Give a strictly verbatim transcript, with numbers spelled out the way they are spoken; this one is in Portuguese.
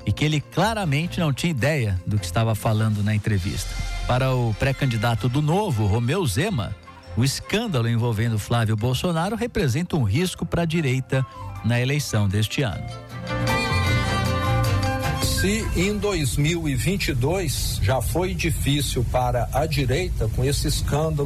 e que ele claramente não tinha ideia do que estava falando na entrevista. Para o pré-candidato do Novo, Romeu Zema, o escândalo envolvendo Flávio Bolsonaro representa um risco para a direita na eleição deste ano. Se em dois mil e vinte e dois já foi difícil para a direita com esse escândalo